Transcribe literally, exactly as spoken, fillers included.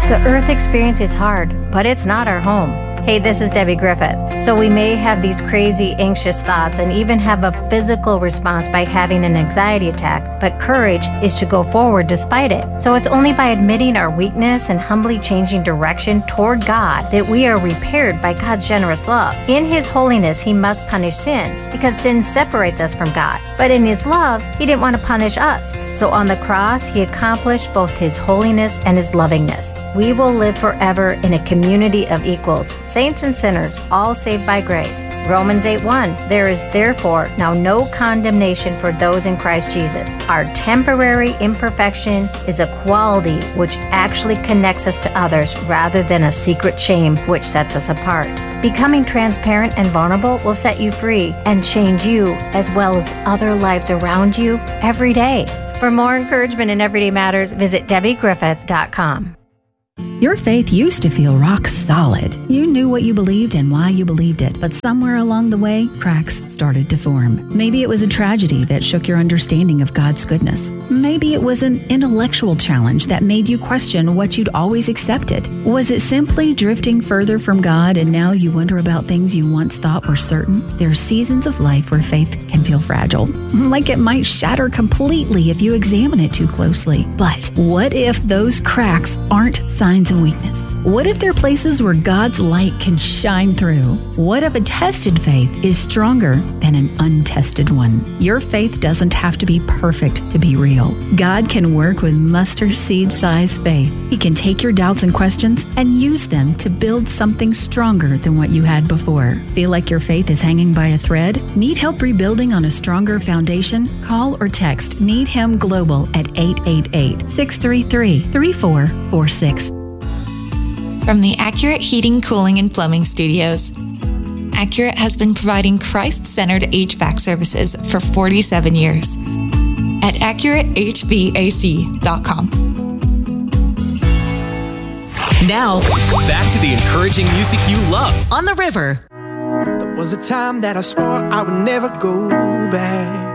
The earth experience is hard, but it's not our home. Hey, this is Debbie Griffith. So we may have these crazy, anxious thoughts and even have a physical response by having an anxiety attack, but courage is to go forward despite it. So it's only by admitting our weakness and humbly changing direction toward God that we are repaired by God's generous love. In His holiness, He must punish sin because sin separates us from God. But in His love, He didn't want to punish us. So on the cross, He accomplished both His holiness and His lovingness. We will live forever in a community of equals, saints and sinners, all saved by grace. Romans eight one, there is therefore now no condemnation for those in Christ Jesus. Our temporary imperfection is a quality which actually connects us to others rather than a secret shame which sets us apart. Becoming transparent and vulnerable will set you free and change you as well as other lives around you every day. For more encouragement in Everyday Matters, visit Debbie Griffith dot com. Your faith used to feel rock solid. You knew what you believed and why you believed it, but somewhere along the way, cracks started to form. Maybe it was a tragedy that shook your understanding of God's goodness. Maybe it was an intellectual challenge that made you question what you'd always accepted. Was it simply drifting further from God and now you wonder about things you once thought were certain? There are seasons of life where faith can feel fragile, like it might shatter completely if you examine it too closely. But what if those cracks aren't signs of weakness? What if they're places where God's light can shine through? What if a tested faith is stronger than an untested one? Your faith doesn't have to be perfect to be real. God can work with mustard seed sized faith. He can take your doubts and questions and use them to build something stronger than what you had before. Feel like your faith is hanging by a thread? Need help rebuilding on a stronger foundation? Call or text Need Him Global at eight eight eight, six three three, three four four six. From the Accurate Heating, Cooling, and Plumbing Studios, Accurate has been providing Christ-centered H V A C services for forty-seven years at accurate h v a c dot com. Now, back to the encouraging music you love on The River. There was a time that I swore I would never go back.